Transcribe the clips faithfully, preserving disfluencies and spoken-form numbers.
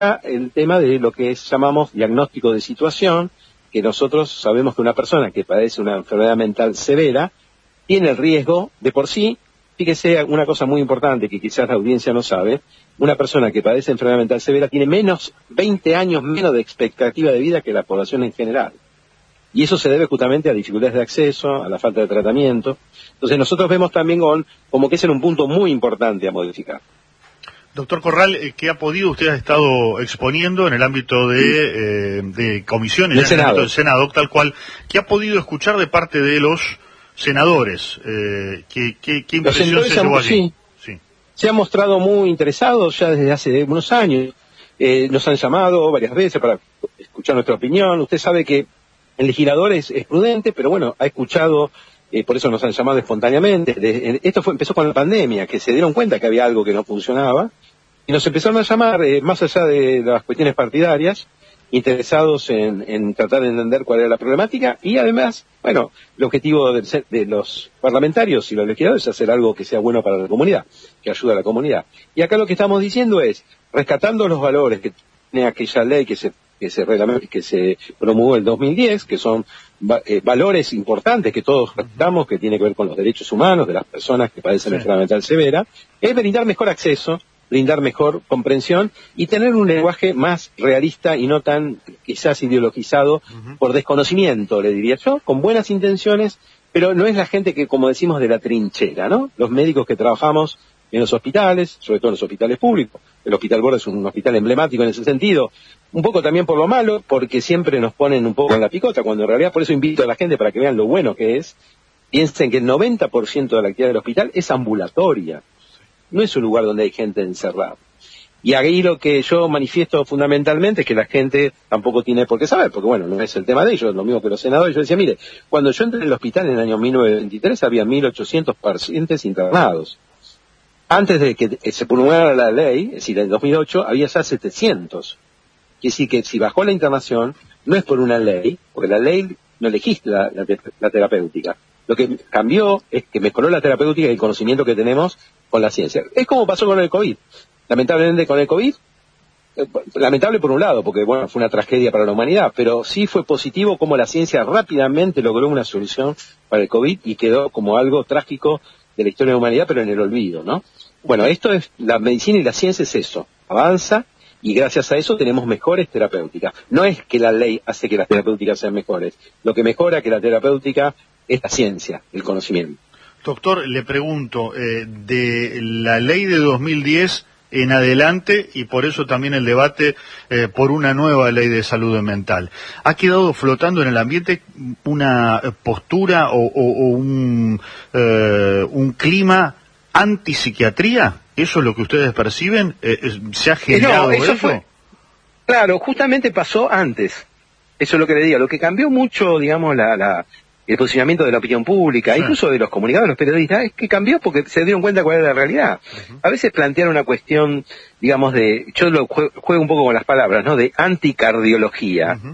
el tema de lo que es, llamamos diagnóstico de situación, que nosotros sabemos que una persona que padece una enfermedad mental severa tiene el riesgo de por sí. Fíjese una cosa muy importante que quizás la audiencia no sabe: una persona que padece enfermedad mental severa tiene menos, veinte años menos de expectativa de vida que la población en general. Y eso se debe justamente a dificultades de acceso, a la falta de tratamiento. Entonces nosotros vemos también con, como que ese era un punto muy importante a modificar. Doctor Corral, ¿qué ha podido usted ha estado exponiendo en el ámbito de, eh, de comisiones, del en el Senado. ámbito del Senado, tal cual? ¿Qué ha podido escuchar de parte de los senadores? Eh, ¿qué, qué, qué impresión se llevó allí? Sí, sí. Se han mostrado muy interesados ya desde hace unos años. Eh, nos han llamado varias veces para escuchar nuestra opinión. Usted sabe que el legislador es, es prudente, pero bueno, ha escuchado, eh, por eso nos han llamado espontáneamente. De, esto fue, empezó con la pandemia, que se dieron cuenta que había algo que no funcionaba, y nos empezaron a llamar, eh, más allá de las cuestiones partidarias, interesados en, en tratar de entender cuál era la problemática, y además, bueno, el objetivo de, de los parlamentarios y los legisladores es hacer algo que sea bueno para la comunidad, que ayude a la comunidad. Y acá lo que estamos diciendo es, rescatando los valores que tiene aquella ley que se que se que se promulgó en el dos mil diez, que son eh, valores importantes que todos respetamos, que tiene que ver con los derechos humanos de las personas que padecen enfermedad mental severa, es brindar mejor acceso, brindar mejor comprensión y tener un lenguaje más realista y no tan quizás ideologizado uh-huh. por desconocimiento, le diría yo, con buenas intenciones, pero no es la gente que, como decimos, de la trinchera, ¿no? Los médicos que trabajamos en los hospitales, sobre todo en los hospitales públicos. El Hospital Borda es un hospital emblemático en ese sentido, un poco también por lo malo, porque siempre nos ponen un poco en la picota, cuando en realidad, por eso invito a la gente para que vean lo bueno que es. Piensen que el noventa por ciento de la actividad del hospital es ambulatoria, no es un lugar donde hay gente encerrada. Y ahí lo que yo manifiesto fundamentalmente es que la gente tampoco tiene por qué saber, porque bueno, no es el tema de ellos, lo mismo que los senadores. Yo decía, mire, cuando yo entré en el hospital en el año mil novecientos veintitrés había mil ochocientos pacientes internados. Antes de que se promulgara la ley, es decir, en dos mil ocho, había ya setecientos. Quiere decir que si bajó la internación, no es por una ley, porque la ley no legisla la, la, la terapéutica. Lo que cambió es que mejoró la terapéutica y el conocimiento que tenemos con la ciencia. Es como pasó con el COVID. Lamentablemente con el COVID, eh, lamentable por un lado, porque bueno, fue una tragedia para la humanidad, pero sí fue positivo como la ciencia rápidamente logró una solución para el COVID y quedó como algo trágico de la historia de la humanidad, pero en el olvido, ¿no? Bueno, esto es, la medicina y la ciencia es eso, avanza y gracias a eso tenemos mejores terapéuticas. No es que la ley hace que las terapéuticas sean mejores, lo que mejora que la terapéutica es la ciencia, el conocimiento. Doctor, le pregunto, eh, de la ley de dos mil diez en adelante, y por eso también el debate eh, por una nueva ley de salud mental, ¿ha quedado flotando en el ambiente una postura o, o, o un, eh, un clima antipsiquiatría? ¿Eso es lo que ustedes perciben? Eh, ¿Se ha generado no, eso? eso? Fue, claro, justamente pasó antes. Eso es lo que le digo. Lo que cambió mucho, digamos, la, la, el posicionamiento de la opinión pública, sí. incluso de los comunicadores, los periodistas, es que cambió porque se dieron cuenta cuál era la realidad. Uh-huh. A veces plantean una cuestión, digamos, de, yo lo juego, juego un poco con las palabras, ¿no?, de anticardiología. Uh-huh.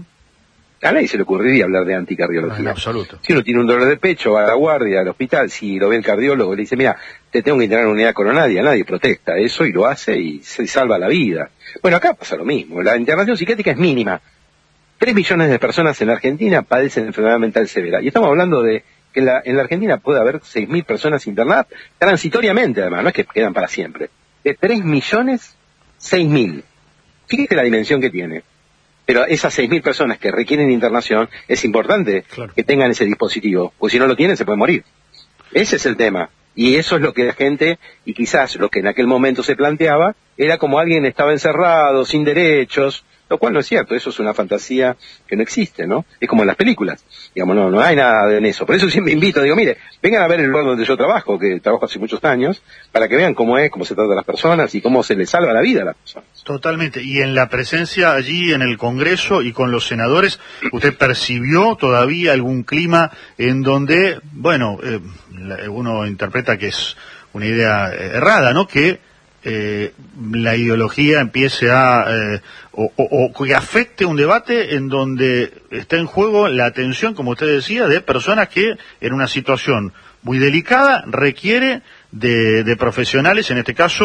A nadie se le ocurriría hablar de anticardiología. No, en absoluto. Si uno tiene un dolor de pecho, va a la guardia, al hospital, si lo ve el cardiólogo, le dice, mira, te tengo que internar en una unidad coronaria, nadie protesta eso y lo hace y se salva la vida. Bueno, acá pasa lo mismo, la internación psiquiátrica es mínima. Tres millones de personas en la Argentina padecen enfermedad mental severa. Y estamos hablando de que en la, en la Argentina puede haber seis mil personas internadas, transitoriamente además, no es que quedan para siempre. De tres millones, seis mil. Fíjate la dimensión que tiene. Pero esas seis mil personas que requieren internación, es importante claro. que tengan ese dispositivo, porque si no lo tienen se pueden morir. Ese es el tema. Y eso es lo que la gente, y quizás lo que en aquel momento se planteaba, era como alguien estaba encerrado, sin derechos, lo cual no es cierto, eso es una fantasía que no existe, ¿no? Es como en las películas, digamos, no, no hay nada en eso. Por eso siempre invito, digo, mire, vengan a ver el lugar donde yo trabajo, que trabajo hace muchos años, para que vean cómo es, cómo se trata a las personas y cómo se les salva la vida a las personas. Totalmente, y en la presencia allí en el Congreso y con los senadores, ¿usted percibió todavía algún clima en donde, bueno, eh, uno interpreta que es una idea errada, ¿no?, que Eh, la ideología empiece a eh, o, o, o que afecte un debate en donde está en juego la atención, como usted decía, de personas que en una situación muy delicada requiere de, de profesionales, en este caso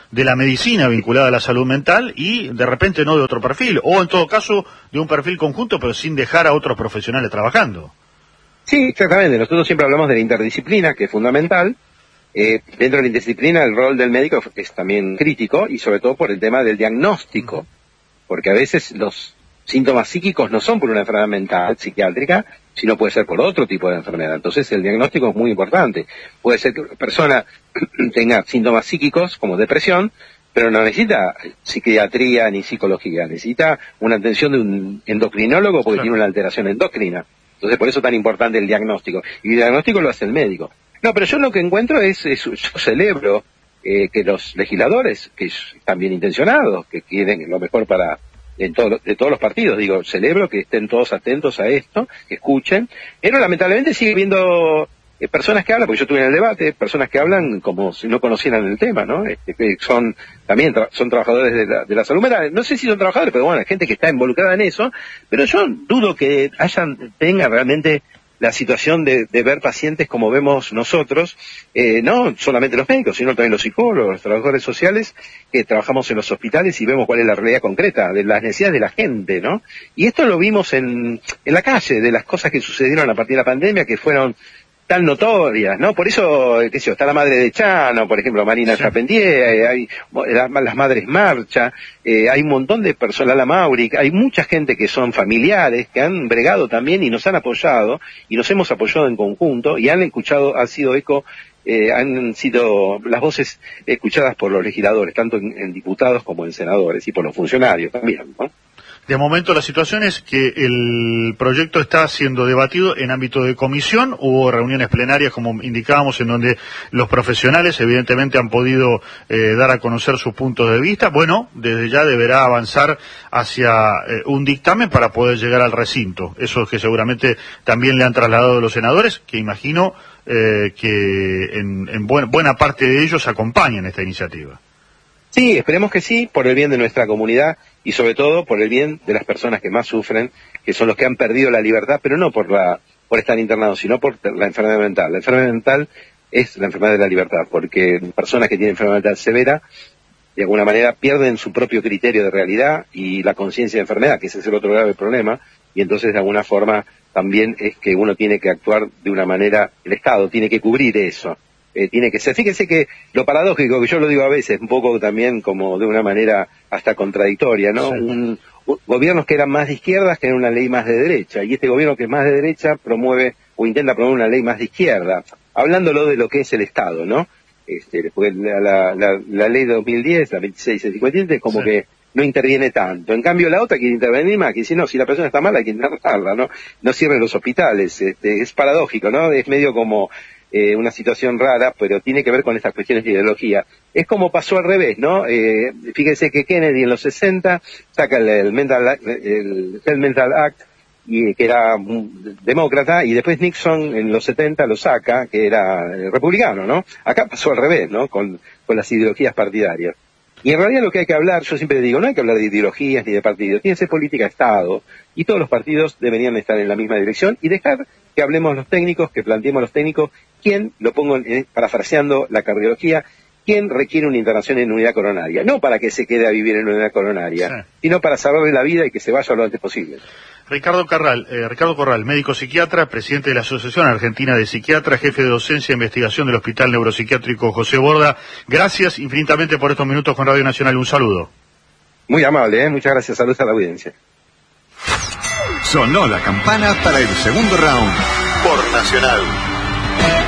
de la medicina vinculada a la salud mental y de repente no de otro perfil, o en todo caso de un perfil conjunto pero sin dejar a otros profesionales trabajando. Sí, exactamente. Nosotros siempre hablamos de la interdisciplina, que es fundamental. Eh, dentro de la interdisciplina el rol del médico es también crítico, y sobre todo por el tema del diagnóstico, porque a veces los síntomas psíquicos no son por una enfermedad mental, psiquiátrica, sino puede ser por otro tipo de enfermedad. Entonces el diagnóstico es muy importante. Puede ser que una persona tenga síntomas psíquicos como depresión, pero no necesita psiquiatría ni psicología, necesita una atención de un endocrinólogo porque claro, tiene una alteración endocrina. Entonces por eso es tan importante el diagnóstico. Y el diagnóstico lo hace el médico. No, pero yo lo que encuentro es, es yo celebro eh, que los legisladores, que están bien intencionados, que quieren lo mejor para en todo, de todos los partidos, digo, celebro que estén todos atentos a esto, que escuchen, pero lamentablemente sigue habiendo eh, personas que hablan, porque yo estuve en el debate, personas que hablan como si no conocieran el tema, ¿no? Este, que son también tra son trabajadores de la, de la salud mental, no sé si son trabajadores, pero bueno, hay gente que está involucrada en eso, pero yo dudo que hayan, tengan realmente la situación de, de ver pacientes como vemos nosotros, eh, no solamente los médicos, sino también los psicólogos, los trabajadores sociales, que trabajamos en los hospitales y vemos cuál es la realidad concreta de las necesidades de la gente, ¿no? Y esto lo vimos en, en la calle, de las cosas que sucedieron a partir de la pandemia, que fueron tan notorias, ¿no? Por eso, qué sé yo, está la madre de Chano, por ejemplo, Marina sí. Charpentier, eh, hay la, las madres Marcha, eh, hay un montón de personas, la Mauri, hay mucha gente que son familiares, que han bregado también y nos han apoyado, y nos hemos apoyado en conjunto, y han escuchado, han sido eco, eh, han sido las voces escuchadas por los legisladores, tanto en, en diputados como en senadores, y por los funcionarios también, ¿no? De momento la situación es que el proyecto está siendo debatido en ámbito de comisión, hubo reuniones plenarias como indicábamos en donde los profesionales evidentemente han podido eh, dar a conocer sus puntos de vista, bueno, desde ya deberá avanzar hacia eh, un dictamen para poder llegar al recinto, eso es que seguramente también le han trasladado los senadores, que imagino eh, que en, en buena, buena parte de ellos acompañan esta iniciativa. Sí, esperemos que sí, por el bien de nuestra comunidad y sobre todo por el bien de las personas que más sufren, que son los que han perdido la libertad, pero no por la por estar internados, sino por la enfermedad mental. La enfermedad mental es la enfermedad de la libertad, porque personas que tienen enfermedad mental severa, de alguna manera pierden su propio criterio de realidad y la conciencia de enfermedad, que ese es el otro grave problema, y entonces de alguna forma también es que uno tiene que actuar de una manera, el Estado tiene que cubrir eso. Eh, tiene que ser, fíjense que lo paradójico, que yo lo digo a veces, un poco también como de una manera hasta contradictoria, ¿no? Sí. Un, un, gobiernos que eran más de izquierdas tienen una ley más de derecha, y este gobierno que es más de derecha promueve o intenta promover una ley más de izquierda, hablándolo de lo que es el Estado, ¿no? Este, porque la, la, la, la ley de dos mil diez, la veintiséis cincuenta y siete, como sí. que no interviene tanto. En cambio la otra quiere intervenir más, que dice, no, si la persona está mala hay que internarla, ¿no? No cierren los hospitales, este, es paradójico, ¿no? Es medio como Eh, una situación rara, pero tiene que ver con estas cuestiones de ideología. Es como pasó al revés, ¿no? Eh, fíjense que Kennedy en los sesenta saca el, el, Mental, el Health Mental Act, y, que era un demócrata, y después Nixon en los setenta lo saca, que era republicano, ¿no? Acá pasó al revés, ¿no? Con, con las ideologías partidarias. Y en realidad lo que hay que hablar, yo siempre digo, no hay que hablar de ideologías ni de partidos, tiene que ser política de Estado, y todos los partidos deberían estar en la misma dirección, y dejar que hablemos los técnicos, que planteemos los técnicos, quién, lo pongo eh, parafraseando la cardiología, quién requiere una internación en unidad coronaria, no para que se quede a vivir en unidad coronaria, sí. sino para salvarle la vida y que se vaya lo antes posible. Ricardo Corral, eh, Ricardo Corral, médico psiquiatra, presidente de la Asociación Argentina de Psiquiatras, jefe de docencia e investigación del Hospital Neuropsiquiátrico José Borda. Gracias infinitamente por estos minutos con Radio Nacional. Un saludo. Muy amable, ¿eh? Muchas gracias. Saludos a la audiencia. Sonó la campana para el segundo round por Nacional.